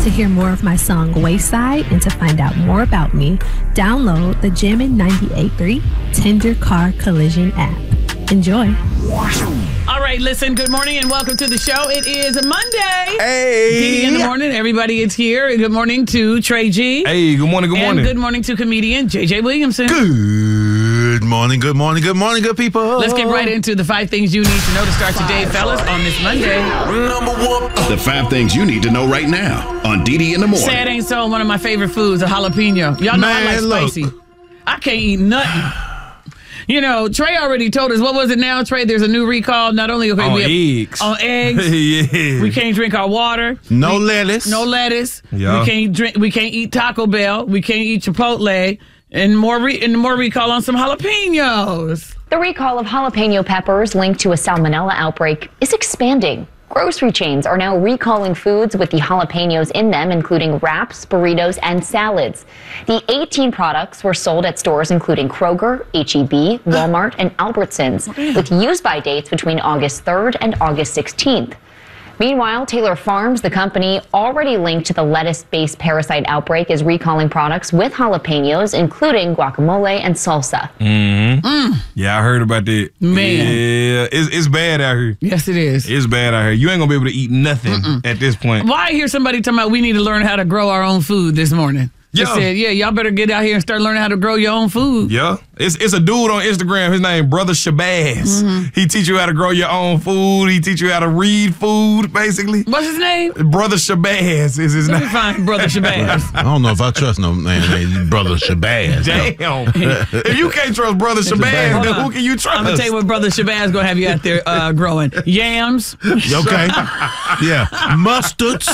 To hear more of my song Wayside and to find out more about me, download the Jammin' 98.3 Tender Car Collision app. Enjoy. All right, listen, good morning and welcome to the show. It is a Monday. Hey. Dee in the morning. Everybody is here. Good morning to Trey G. Hey, good morning, good morning. And good morning to comedian JJ Williamson. Good morning, good morning, good morning, good people. Let's get right into the 5 things you need to know to start today, fellas, on this Monday. Number 1. The 5 things you need to know right now on Dee in the morning. Say it ain't so. One of my favorite foods, a jalapeno. Y'all know I like spicy. I can't eat nothing. You know, Trey already told us. What was it now, Trey? There's a new recall. Not only on eggs. On eggs. Yeah. We can't drink our water. No lettuce. No lettuce. Yeah. We can't eat Taco Bell. We can't eat Chipotle. And more recall on some jalapenos. The recall of jalapeno peppers linked to a salmonella outbreak is expanding. Grocery chains are now recalling foods with the jalapenos in them, including wraps, burritos, and salads. The 18 products were sold at stores including Kroger, H-E-B, Walmart, and Albertsons, with use-by dates between August 3rd and August 16th. Meanwhile, Taylor Farms, the company already linked to the lettuce-based parasite outbreak, is recalling products with jalapenos, including guacamole and salsa. Yeah, I heard about that. Man. Yeah, it's bad out here. Yes, it is. It's bad out here. You ain't gonna be able to eat nothing at this point. Why I hear somebody talking about we need to learn how to grow our own food this morning? Just said, yeah, y'all better get out here and start learning how to grow your own food. Yeah. It's a dude on Instagram. His name Brother Shabazz. He teach you how to grow your own food. He teach you how to read food, basically. What's his name? Brother Shabazz is his Let name. me find Brother Shabazz. I don't know if I trust no man named Brother Shabazz. Damn. If you can't trust Brother Shabazz, then who can you trust? I'm going to tell you what Brother Shabazz going to have you out there growing. Yams. Okay. Yeah. Mustards,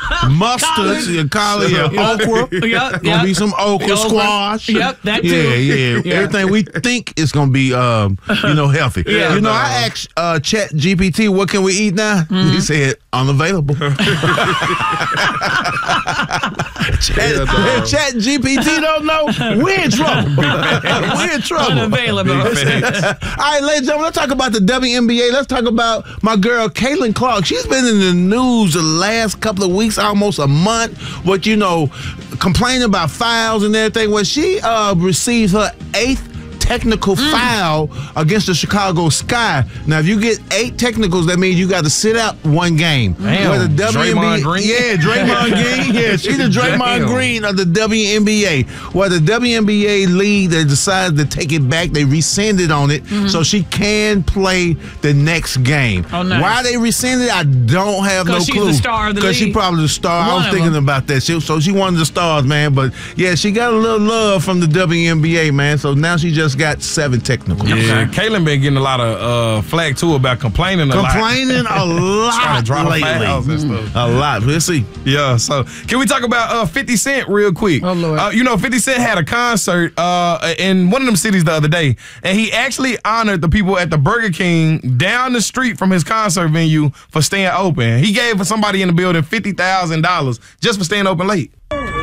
collie, okra. Yep. Gonna be some okra, squash. Yep, that too. Yeah. Everything we think is gonna be, healthy. Yeah. I asked Chat GPT, what can we eat now? He said, unavailable. Chat GPT don't know. We're in trouble. We're in trouble. Unavailable. All right, ladies and gentlemen, let's talk about the WNBA. Let's talk about my girl, Caitlin Clark. She's been in the news the last couple of weeks, almost a month, complaining about fouls and everything. When she received her 8th technical foul against the Chicago Sky. Now, if you get 8 technicals, that means you got to sit out 1 game. Damn. Draymond Green? Yeah, Draymond Green. Yeah, she's the Draymond Green of the WNBA. Well, the WNBA league, they decided to take it back. They rescinded on it so she can play the next game. Oh, nice. Why they rescinded it, I don't have no clue. Because she's the star of the league. Because she probably the star. I was thinking about that. So she one of the stars, man. But, yeah, she got a little love from the WNBA, man. So now she just got 7 technicals. Yeah, Caitlin been getting a lot of flack too about complaining a lot lately. A lot. Let's see. Yeah. So can we talk about 50 Cent real quick? Oh Lord. 50 Cent had a concert in one of them cities the other day, and he actually honored the people at the Burger King down the street from his concert venue for staying open. He gave somebody in the building $50,000 just for staying open late.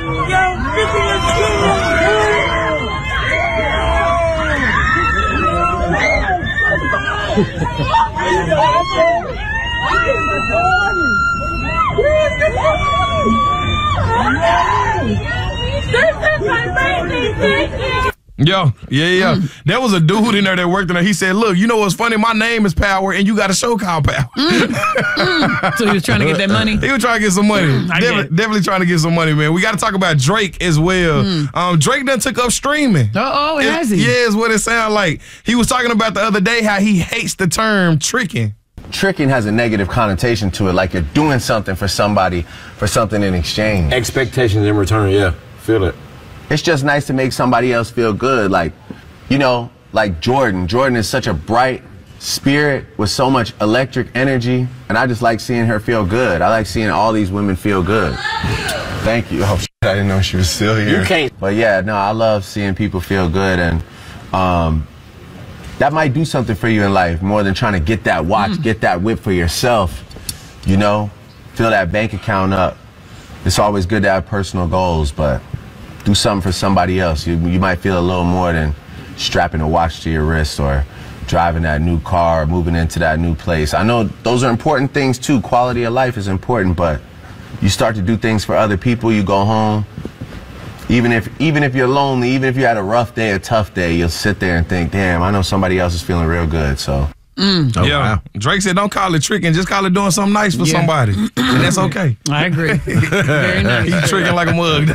Yeah. There was a dude in there that worked in there. He said, look, you know what's funny? My name is Power, and you got a show called Power. So he was trying to get that money? He was trying to get some money. Definitely trying to get some money, man. We got to talk about Drake as well. Drake done took up streaming. Has he? Yeah, is what it sounds like. He was talking about the other day how he hates the term tricking. Tricking has a negative connotation to it, like you're doing something for somebody for something in exchange. Expectations in return, yeah. Feel it. It's just nice to make somebody else feel good. Like Jordan. Jordan is such a bright spirit with so much electric energy, and I just like seeing her feel good. I like seeing all these women feel good. Thank you. Oh, I didn't know she was still here. You can't. But yeah, no, I love seeing people feel good, and that might do something for you in life more than trying to get that watch, get that whip for yourself. Fill that bank account up. It's always good to have personal goals, but do something for somebody else. You might feel a little more than strapping a watch to your wrist or driving that new car or moving into that new place. I know those are important things too. Quality of life is important, but You start to do things for other people. You go home. Even if you're lonely, even if you had a rough day, a tough day, you'll sit there and think, damn, I know somebody else is feeling real good. So. Oh, yeah, wow. Drake said don't call it tricking, just call it doing something nice for somebody. And that's okay. I agree. Very nice. He's tricking like a mug.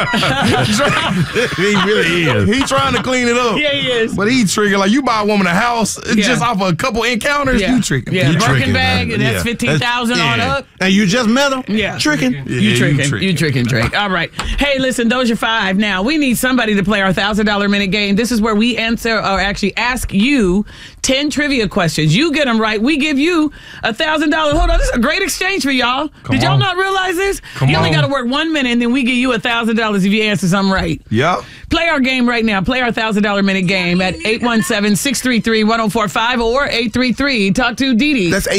He really is. He trying to clean it up. Yeah, he is. But he tricking like you buy a woman a house just off of a couple encounters, you tricking. Yeah, you Birkin tricking, bag, and that's 15,000 on up. And you just met him? Yeah. Tricking. You tricking, Drake. All right. Hey, listen, those are 5. Now, we need somebody to play our $1,000 minute game. This is where we answer or actually ask you 10 trivia questions. You get them right. We give you $1,000. Hold on. This is a great exchange for y'all. Did y'all not realize this? You only got to work 1 minute, and then we give you $1,000 if you answer something right. Yep. Play our game right now. Play our $1,000 minute game at 817-633-1045 or 833. Talk to Dee Dee. That's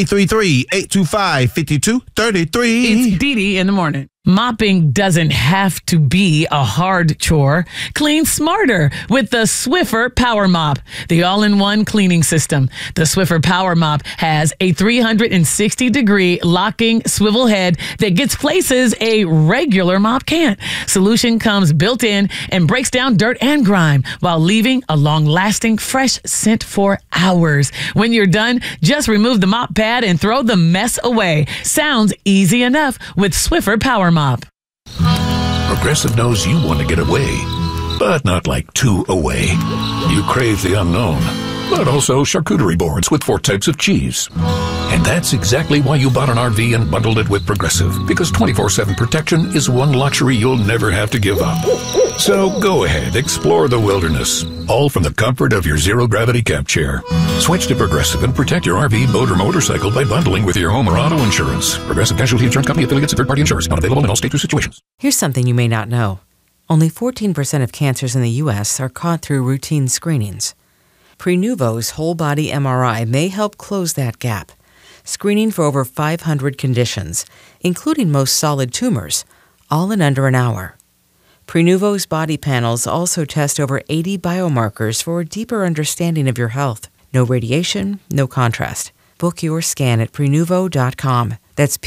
833-825-5233. It's Dee Dee in the morning. Mopping doesn't have to be a hard chore. Clean smarter with the Swiffer Power Mop, the all-in-one cleaning system. The Swiffer Power Mop has a 360-degree locking swivel head that gets places a regular mop can't. Solution comes built in and breaks down dirt and grime while leaving a long-lasting fresh scent for hours. When you're done, just remove the mop pad and throw the mess away. Sounds easy enough with Swiffer Power Mop. Progressive knows you want to get away, but not like too away. You crave the unknown, but also charcuterie boards with 4 types of cheese. And that's exactly why you bought an RV and bundled it with Progressive, because 24/7 protection is one luxury you'll never have to give up. So go ahead, explore the wilderness, all from the comfort of your zero-gravity camp chair. Switch to Progressive and protect your RV, boat, or motorcycle by bundling with your home or auto insurance. Progressive Casualty Insurance Company affiliates and third-party insurance. Not available in all states or situations. Here's something you may not know. Only 14% of cancers in the U.S. are caught through routine screenings. Prenuvo's whole-body MRI may help close that gap, screening for over 500 conditions, including most solid tumors, all in under an hour. Prenuvo's body panels also test over 80 biomarkers for a deeper understanding of your health. No radiation, no contrast. Book your scan at Prenuvo.com. That's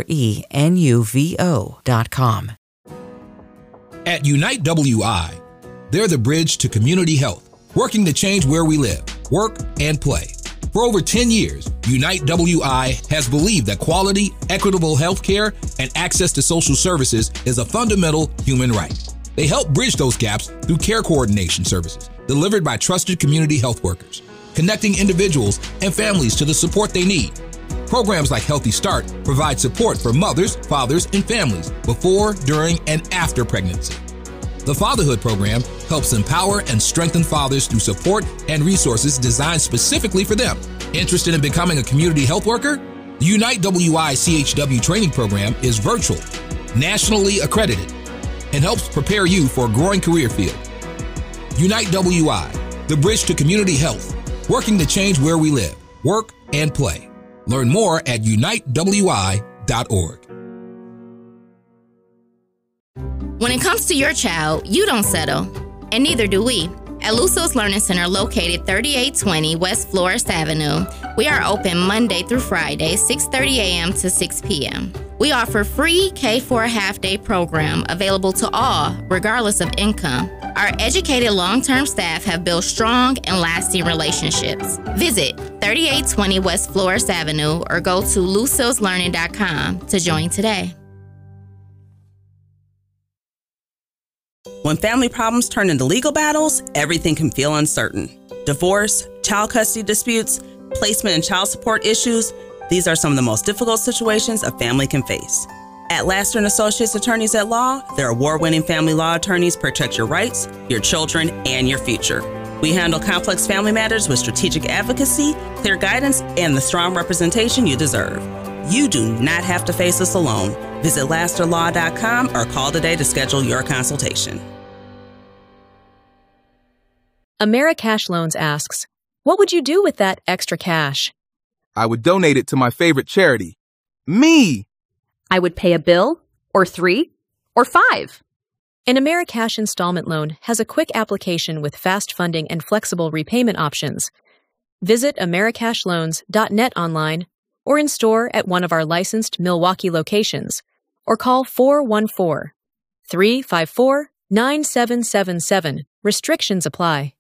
Prenuvo.com. At Unite WI, they're the bridge to community health, working to change where we live, work, and play. For over 10 years, Unite WI has believed that quality, equitable health care and access to social services is a fundamental human right. They help bridge those gaps through care coordination services delivered by trusted community health workers, connecting individuals and families to the support they need. Programs like Healthy Start provide support for mothers, fathers, and families before, during, and after pregnancy. The Fatherhood Program helps empower and strengthen fathers through support and resources designed specifically for them. Interested in becoming a community health worker? The Unite WI CHW training program is virtual, nationally accredited, and helps prepare you for a growing career field. Unite WI, the bridge to community health, working to change where we live, work, and play. Learn more at unitewi.org. When it comes to your child, you don't settle, and neither do we. At Lusos Learning Center, located 3820 West Flores Avenue, we are open Monday through Friday, 6:30 a.m. to 6 p.m. We offer free K4 half-day program available to all, regardless of income. Our educated long-term staff have built strong and lasting relationships. Visit 3820 West Flores Avenue or go to LusosLearning.com to join today. When family problems turn into legal battles, everything can feel uncertain. Divorce, child custody disputes, placement and child support issues, these are some of the most difficult situations a family can face. At Laster & Associates Attorneys at Law, their award-winning family law attorneys protect your rights, your children, and your future. We handle complex family matters with strategic advocacy, clear guidance, and the strong representation you deserve. You do not have to face this alone. Visit LasterLaw.com or call today to schedule your consultation. Americash Loans asks, what would you do with that extra cash? I would donate it to my favorite charity. Me! I would pay a bill, or 3, or 5. An Americash installment loan has a quick application with fast funding and flexible repayment options. Visit americashloans.net online or in store at one of our licensed Milwaukee locations, or call 414-354-9777. Restrictions apply.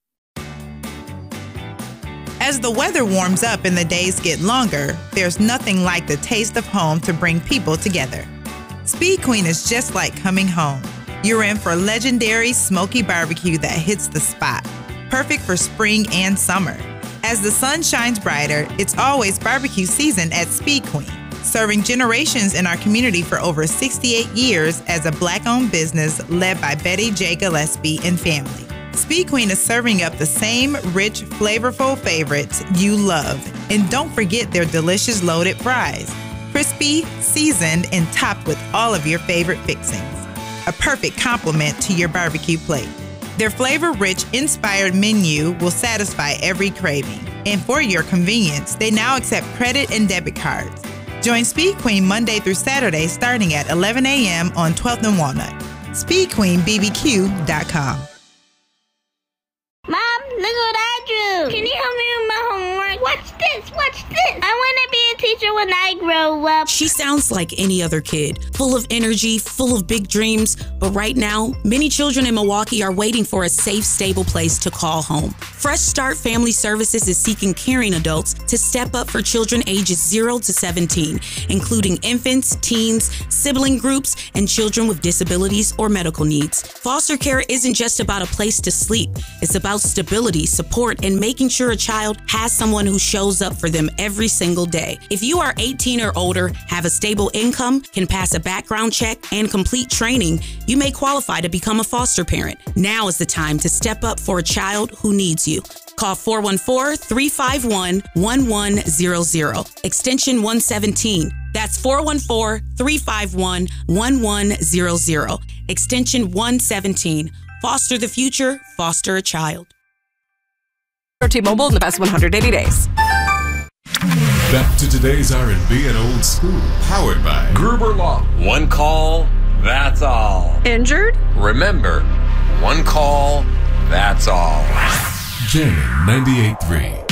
As the weather warms up and the days get longer, there's nothing like the taste of home to bring people together. Speed Queen is just like coming home. You're in for legendary smoky barbecue that hits the spot, perfect for spring and summer. As the sun shines brighter, it's always barbecue season at Speed Queen, serving generations in our community for over 68 years as a Black-owned business led by Betty J. Gillespie and family. Speed Queen is serving up the same rich, flavorful favorites you love. And don't forget their delicious loaded fries, crispy, seasoned, and topped with all of your favorite fixings. A perfect complement to your barbecue plate. Their flavor-rich, inspired menu will satisfy every craving. And for your convenience, they now accept credit and debit cards. Join Speed Queen Monday through Saturday starting at 11 a.m. on 12th and Walnut. SpeedQueenBBQ.com. Mom, look what I drew. Can you help me with my homework? What's this? What's this? I want to be a teacher when I grow up. She sounds like any other kid, full of energy, full of big dreams. But right now, many children in Milwaukee are waiting for a safe, stable place to call home. Fresh Start Family Services is seeking caring adults to step up for children ages 0 to 17, including infants, teens, sibling groups, and children with disabilities or medical needs. Foster care isn't just about a place to sleep. It's about stability, support, and making sure a child has someone who shows up for them every single day. If you are 18 or older, have a stable income, can pass a background check, and complete training, you may qualify to become a foster parent. Now is the time to step up for a child who needs you. Call 414-351-1100, extension 117. That's 414-351-1100, extension 117. Foster the future, foster a child. T-Mobile in the best 180 days. Back to today's R&B and old school, powered by Gruber Law. One call, that's all. Injured? Remember, one call, that's all. Jamming 98.3.